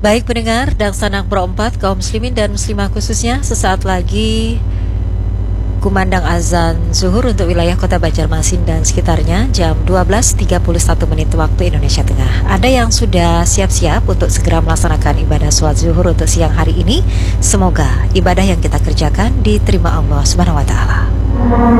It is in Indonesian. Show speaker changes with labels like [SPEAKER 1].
[SPEAKER 1] Baik pendengar dan sanak berempat kaum muslimin dan muslimah khususnya, sesaat lagi kumandang azan zuhur untuk wilayah kota Banjarmasin dan sekitarnya jam 12.31 menit waktu Indonesia Tengah. Ada yang sudah siap-siap untuk segera melaksanakan ibadah sholat zuhur untuk siang hari ini. Semoga ibadah yang kita kerjakan diterima Allah Subhanahu wa taala.